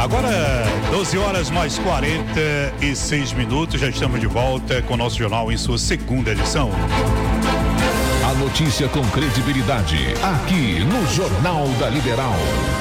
Agora, 12 horas mais 46 minutos, já estamos de volta com o nosso jornal em sua segunda edição. A notícia com credibilidade, aqui no Jornal da Liberal.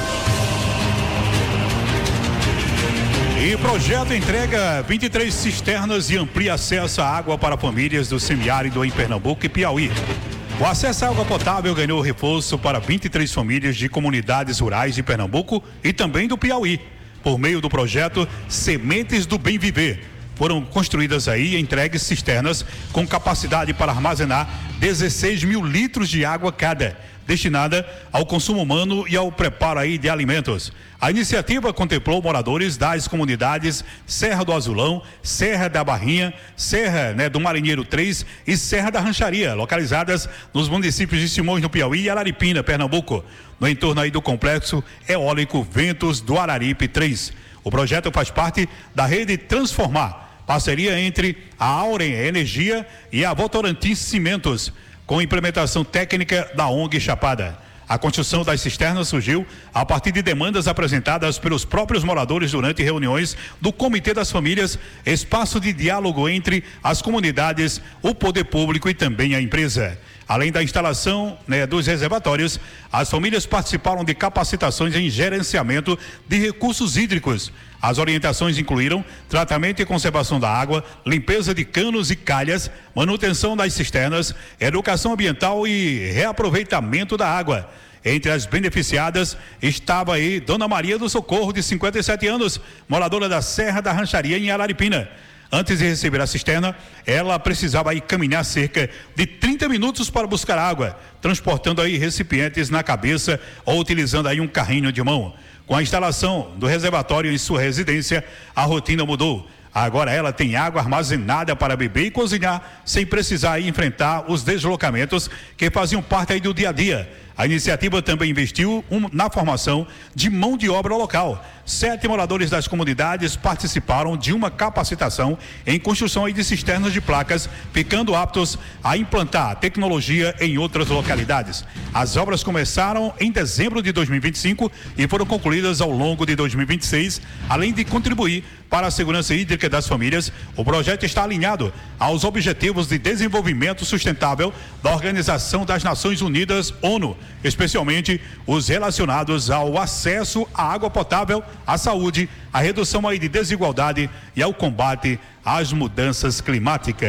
E projeto entrega 23 cisternas e amplia acesso à água para famílias do semiárido em Pernambuco e Piauí. O acesso à água potável ganhou reforço para 23 famílias de comunidades rurais de Pernambuco e também do Piauí. Por meio do projeto Sementes do Bem Viver, foram construídas aí e entregues cisternas com capacidade para armazenar 16 mil litros de água cada, destinada ao consumo humano e ao preparo aí de alimentos. A iniciativa contemplou moradores das comunidades Serra do Azulão, Serra da Barrinha, Serra do Marinheiro 3 e Serra da Rancharia, localizadas nos municípios de Simões no Piauí e Araripina, Pernambuco, no entorno aí do complexo eólico Ventos do Araripe 3. O projeto faz parte da rede Transformar, parceria entre a Auren Energia e a Votorantim Cimentos, com implementação técnica da ONG Chapada. A construção das cisternas surgiu a partir de demandas apresentadas pelos próprios moradores durante reuniões do Comitê das Famílias, espaço de diálogo entre as comunidades, o poder público e também a empresa. Além da instalação dos reservatórios, as famílias participaram de capacitações em gerenciamento de recursos hídricos. As orientações incluíram tratamento e conservação da água, limpeza de canos e calhas, manutenção das cisternas, educação ambiental e reaproveitamento da água. Entre as beneficiadas estava aí Dona Maria do Socorro, de 57 anos, moradora da Serra da Rancharia em Araripina. Antes de receber a cisterna, ela precisava aí caminhar cerca de 30 minutos para buscar água, transportando aí recipientes na cabeça ou utilizando aí um carrinho de mão. Com a instalação do reservatório em sua residência, a rotina mudou. Agora ela tem água armazenada para beber e cozinhar, sem precisar aí enfrentar os deslocamentos que faziam parte aí do dia a dia. A iniciativa também investiu na formação de mão de obra local. 7 moradores das comunidades participaram de uma capacitação em construção de cisternas de placas, ficando aptos a implantar a tecnologia em outras localidades. As obras começaram em dezembro de 2025 e foram concluídas ao longo de 2026, além de contribuir para a segurança hídrica das famílias. O projeto está alinhado aos Objetivos de Desenvolvimento Sustentável da Organização das Nações Unidas, ONU, especialmente os relacionados ao acesso à água potável, à saúde, à redução aí de desigualdade e ao combate às mudanças climáticas.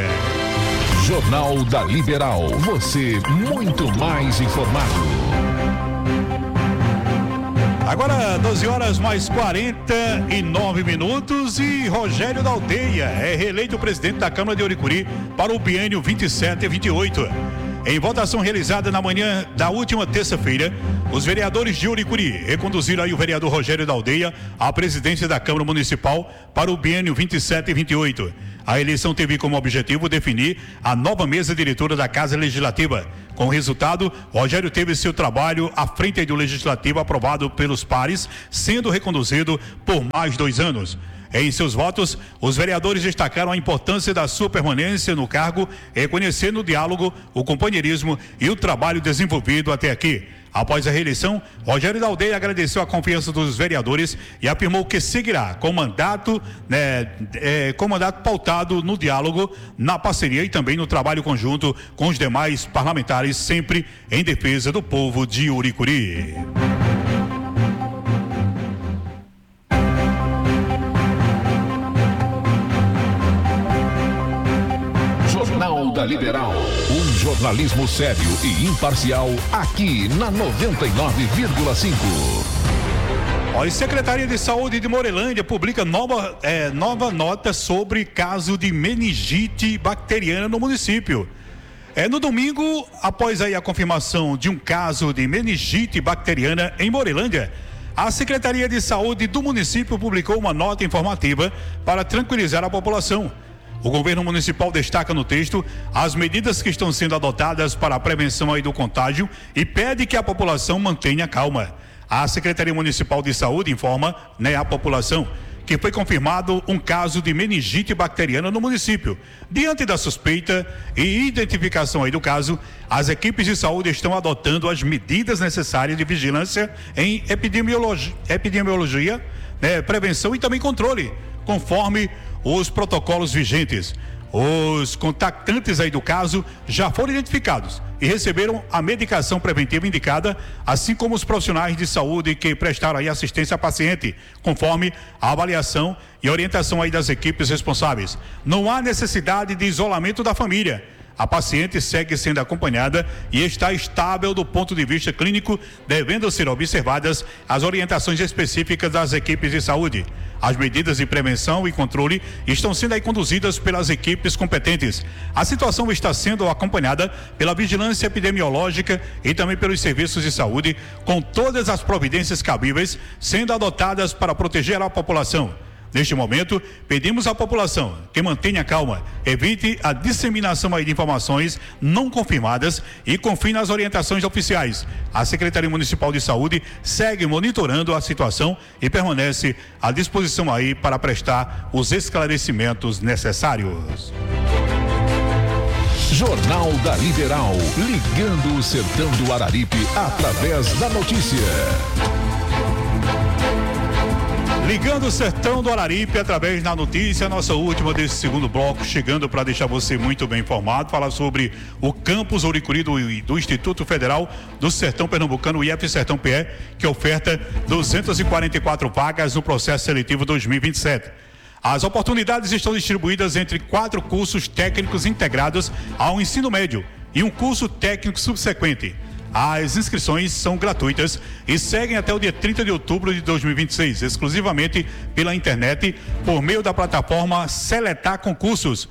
Jornal da Liberal, você muito mais informado. Agora 12 horas mais 49 minutos e Rogério da Aldeia é reeleito presidente da Câmara de Uricuri para o biênio 27 e 28. Em votação realizada na manhã da última terça-feira, os vereadores de Uricuri reconduziram aí o vereador Rogério da Aldeia à presidência da Câmara Municipal para o biênio 27 e 28. A eleição teve como objetivo definir a nova mesa diretora da Casa Legislativa. Com o resultado, Rogério teve seu trabalho à frente do Legislativo aprovado pelos pares, sendo reconduzido por mais 2 anos. Em seus votos, os vereadores destacaram a importância da sua permanência no cargo, reconhecendo o diálogo, o companheirismo e o trabalho desenvolvido até aqui. Após a reeleição, Rogério da Aldeia agradeceu a confiança dos vereadores e afirmou que seguirá com mandato pautado no diálogo, na parceria e também no trabalho conjunto com os demais parlamentares, sempre em defesa do povo de Uricuri. Jornal da Liberal, um jornalismo sério e imparcial aqui na 99,5. A Secretaria de Saúde de Morelândia publica nova nota sobre caso de meningite bacteriana no município. No domingo, após aí a confirmação de um caso de meningite bacteriana em Morelândia, a Secretaria de Saúde do município publicou uma nota informativa para tranquilizar a população. O governo municipal destaca no texto as medidas que estão sendo adotadas para a prevenção aí do contágio e pede que a população mantenha calma. A Secretaria Municipal de Saúde informa a população que foi confirmado um caso de meningite bacteriana no município. Diante da suspeita e identificação aí do caso, as equipes de saúde estão adotando as medidas necessárias de vigilância em epidemiologia, prevenção e também controle, conforme os protocolos vigentes. Os contactantes aí do caso já foram identificados e receberam a medicação preventiva indicada, assim como os profissionais de saúde que prestaram aí assistência ao paciente, conforme a avaliação e orientação aí das equipes responsáveis. Não há necessidade de isolamento da família. A paciente segue sendo acompanhada e está estável do ponto de vista clínico, devendo ser observadas as orientações específicas das equipes de saúde. As medidas de prevenção e controle estão sendo aí conduzidas pelas equipes competentes. A situação está sendo acompanhada pela vigilância epidemiológica e também pelos serviços de saúde, com todas as providências cabíveis sendo adotadas para proteger a população. Neste momento, pedimos à população que mantenha calma, evite a disseminação aí de informações não confirmadas e confie nas orientações oficiais. A Secretaria Municipal de Saúde segue monitorando a situação e permanece à disposição aí para prestar os esclarecimentos necessários. Jornal da Liberal, ligando o sertão do Araripe através da notícia. Ligando o sertão do Araripe através da notícia, nossa última desse segundo bloco, chegando para deixar você muito bem informado, falar sobre o campus Ouricuri do Instituto Federal do Sertão Pernambucano, o IF Sertão PE, que oferta 244 vagas no processo seletivo 2027. As oportunidades estão distribuídas entre 4 cursos técnicos integrados ao ensino médio e um curso técnico subsequente. As inscrições são gratuitas e seguem até o dia 30 de outubro de 2026, exclusivamente pela internet, por meio da plataforma Seletar Concursos,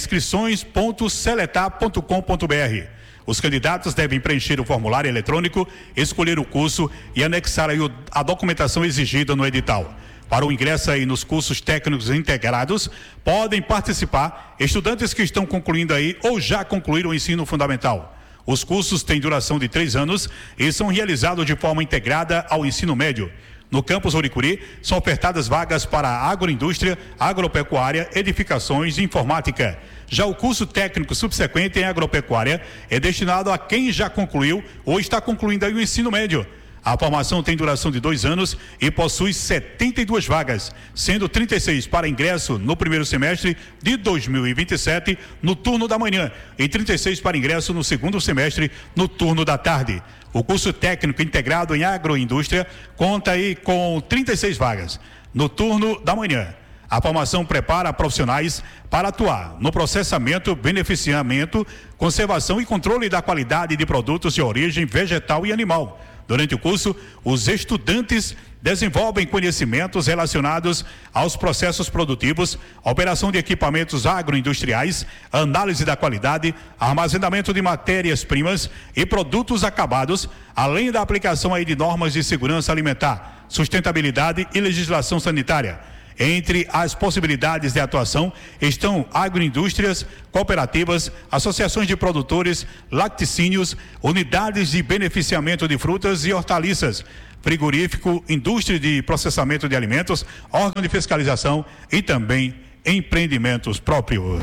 inscrições.seletar.com.br. Os candidatos devem preencher o formulário eletrônico, escolher o curso e anexar aí a documentação exigida no edital. Para o ingresso aí nos cursos técnicos integrados, podem participar estudantes que estão concluindo aí ou já concluíram o ensino fundamental. Os cursos têm duração de 3 anos e são realizados de forma integrada ao ensino médio. No campus Ouricuri, são ofertadas vagas para agroindústria, agropecuária, edificações e informática. Já o curso técnico subsequente em agropecuária é destinado a quem já concluiu ou está concluindo aí o ensino médio. A formação tem duração de 2 anos e possui 72 vagas, sendo 36 para ingresso no primeiro semestre de 2027, no turno da manhã, e 36 para ingresso no segundo semestre, no turno da tarde. O curso técnico integrado em agroindústria conta aí com 36 vagas, no turno da manhã. A formação prepara profissionais para atuar no processamento, beneficiamento, conservação e controle da qualidade de produtos de origem vegetal e animal. Durante o curso, os estudantes desenvolvem conhecimentos relacionados aos processos produtivos, operação de equipamentos agroindustriais, análise da qualidade, armazenamento de matérias-primas e produtos acabados, além da aplicação aí de normas de segurança alimentar, sustentabilidade e legislação sanitária. Entre as possibilidades de atuação estão agroindústrias, cooperativas, associações de produtores, laticínios, unidades de beneficiamento de frutas e hortaliças, frigorífico, indústria de processamento de alimentos, órgão de fiscalização e também empreendimentos próprios.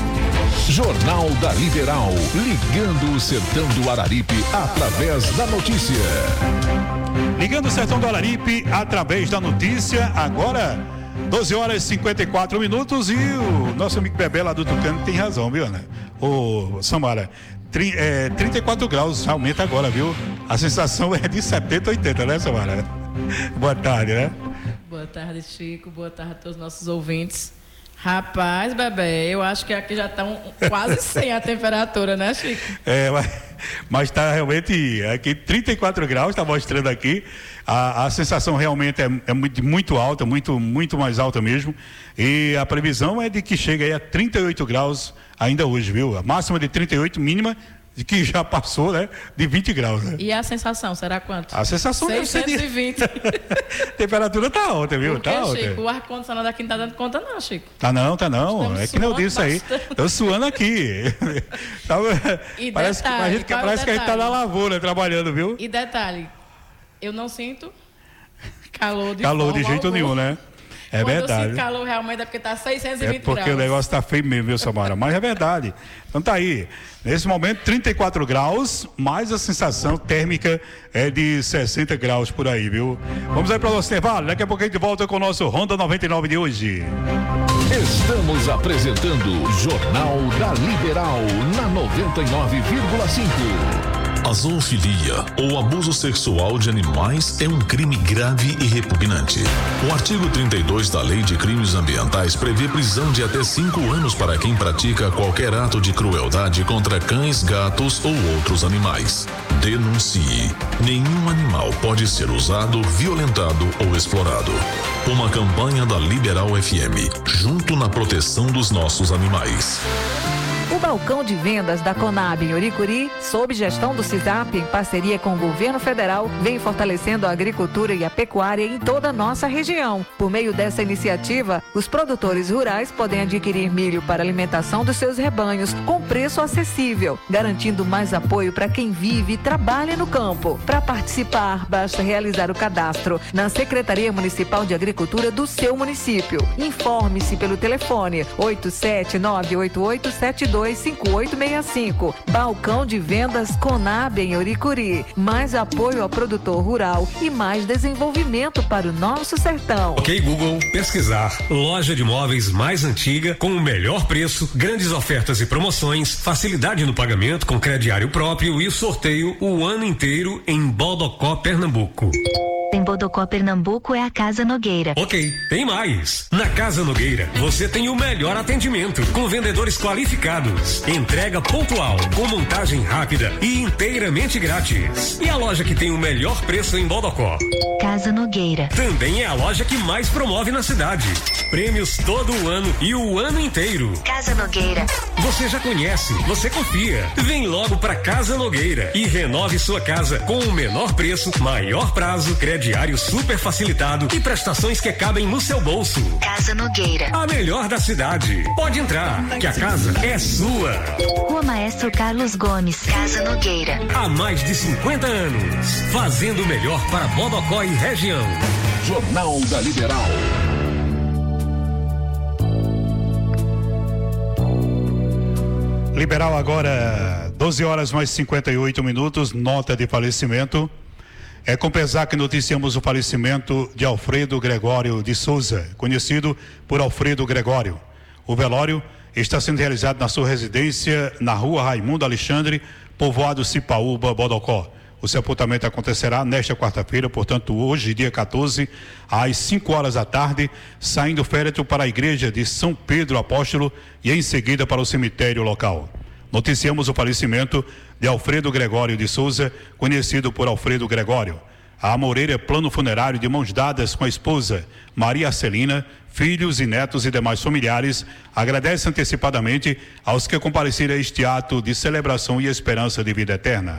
Jornal da Liberal, ligando o sertão do Araripe através da notícia. Ligando o sertão do Araripe através da notícia, agora 12 horas e 54 minutos e o nosso amigo Bebé lá do Tucano tem razão, viu, Ana? Ô, Samara, 34 graus aumenta agora, viu? A sensação é de 70, 80, né, Samara? Boa tarde, né? Boa tarde, Chico. Boa tarde a todos os nossos ouvintes. Rapaz, Bebé, eu acho que aqui já estão quase 100 a temperatura, né, Chico? Mas está realmente aqui 34 graus, está mostrando aqui. A sensação realmente é muito alta, muito mais alta mesmo. E a previsão é de que chegue aí a 38 graus ainda hoje, viu? A máxima de 38, mínima de que já passou, né? De 20 graus, né? E a sensação, será quanto? A sensação 620. A temperatura tá alta, viu? Porque, tá alta. Chico, o ar-condicionado aqui não tá dando conta não, Chico. Tá não. Estamos é que não disse aí. Tô suando aqui. E parece detalhe, que a gente tá na lavoura trabalhando, viu? E detalhe, eu não sinto calor de jeito nenhum, né? É Quando verdade. o calor realmente é porque tá 620 É porque graus. o negócio tá feio mesmo, viu, Samara? Mas é verdade. Então tá aí. Nesse momento, 34 graus, mas a sensação térmica é de 60 graus por aí, viu? Vamos aí para o nosso intervalo. Daqui a pouco a gente volta com o nosso Ronda 99 de hoje. Estamos apresentando Jornal da Liberal na 99,5. A zoofilia ou abuso sexual de animais é um crime grave e repugnante. O artigo 32 da Lei de Crimes Ambientais prevê prisão de até 5 anos para quem pratica qualquer ato de crueldade contra cães, gatos ou outros animais. Denuncie. Nenhum animal pode ser usado, violentado ou explorado. Uma campanha da Liberal FM, junto na proteção dos nossos animais. O balcão de vendas da Conab em Oricuri, sob gestão do CISAP, em parceria com o governo federal, vem fortalecendo a agricultura e a pecuária em toda a nossa região. Por meio dessa iniciativa, os produtores rurais podem adquirir milho para alimentação dos seus rebanhos com preço acessível, garantindo mais apoio para quem vive e trabalha no campo. Para participar, basta realizar o cadastro na Secretaria Municipal de Agricultura do seu município. Informe-se pelo telefone 8798872 5865. Balcão de vendas Conab em Oricuri. Mais apoio ao produtor rural e mais desenvolvimento para o nosso sertão. Ok, Google, pesquisar. Loja de móveis mais antiga, com o melhor preço, grandes ofertas e promoções, facilidade no pagamento com crediário próprio e sorteio o ano inteiro em Bodocó, Pernambuco. Em Bodocó, Pernambuco é a Casa Nogueira. Ok, tem mais. Na Casa Nogueira, você tem o melhor atendimento, com vendedores qualificados, entrega pontual, com montagem rápida e inteiramente grátis. E a loja que tem o melhor preço em Bodocó? Casa Nogueira. Também é a loja que mais promove na cidade. Prêmios todo o ano e o ano inteiro. Casa Nogueira. Você já conhece, você confia. Vem logo pra Casa Nogueira e renove sua casa com o menor preço, maior prazo, crediário super facilitado e prestações que cabem no seu bolso. Casa Nogueira. A melhor da cidade. Pode entrar, que a casa é sua. Rua Maestro Carlos Gomes. Casa Nogueira. Há mais de 50 anos, fazendo o melhor para Bodocó e região. Jornal da Liberal. Liberal agora, 12 horas mais 58 minutos, nota de falecimento. É com pesar que noticiamos o falecimento de Alfredo Gregório de Souza, conhecido por Alfredo Gregório. O velório está sendo realizado na sua residência na rua Raimundo Alexandre, povoado Cipaúba, Bodocó. O sepultamento acontecerá nesta quarta-feira, portanto hoje, dia 14, às 5 horas da tarde, saindo o féretro para a igreja de São Pedro Apóstolo e em seguida para o cemitério local. Noticiamos o falecimento de Alfredo Gregório de Souza, conhecido por Alfredo Gregório. A Moreira Plano Funerário, de mãos dadas com a esposa Maria Celina, filhos e netos e demais familiares, agradece antecipadamente aos que compareceram a este ato de celebração e esperança de vida eterna.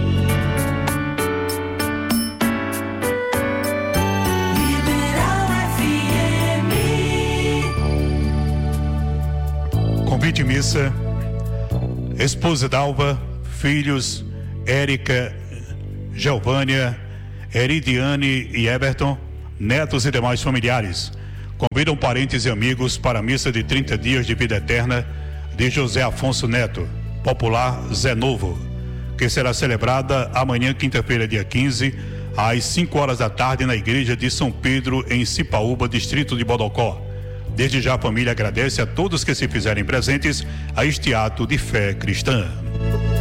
Convite missa, esposa Dalva, filhos Érica, Geovânia, Eridiane e Everton, netos e demais familiares. Convidam parentes e amigos para a missa de 30 dias de vida eterna de José Afonso Neto, popular Zé Novo, que será celebrada amanhã, quinta-feira, dia 15, às 5 horas da tarde na igreja de São Pedro, em Cipaúba, distrito de Bodocó. Desde já a família agradece a todos que se fizerem presentes a este ato de fé cristã.